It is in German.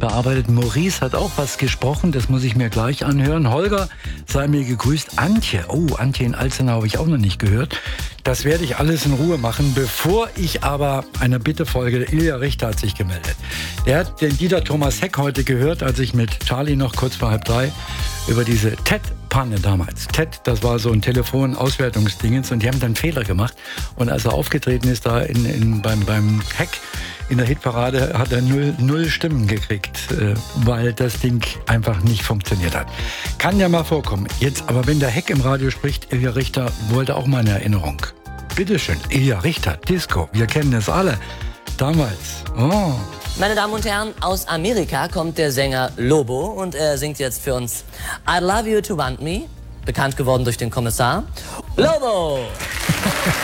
bearbeitet. Maurice hat auch was gesprochen, das muss ich mir gleich anhören. Holger, sei mir gegrüßt. Antje, Antje in Alzenau habe ich auch noch nicht gehört. Das werde ich alles in Ruhe machen, bevor ich aber einer Bitte folge. Ilja Richter hat sich gemeldet. Der hat den Dieter Thomas Heck heute gehört, als ich mit Charlie noch kurz vor 2:30 über diese TED-Panne damals. TED, das war so ein Telefon-Auswertungsdingens und die haben dann Fehler gemacht. Und als er aufgetreten ist da beim Heck in der Hitparade, hat er null Stimmen gekriegt, weil das Ding einfach nicht funktioniert hat. Kann ja mal vorkommen. Jetzt aber, wenn der Heck im Radio spricht, Ilja Richter wollte auch mal eine Erinnerung. Bitteschön, Ilja Richter, Disco, wir kennen es alle. Damals. Oh. Meine Damen und Herren, aus Amerika kommt der Sänger Lobo und er singt jetzt für uns I Love You to Want Me, bekannt geworden durch den Kommissar. Lobo!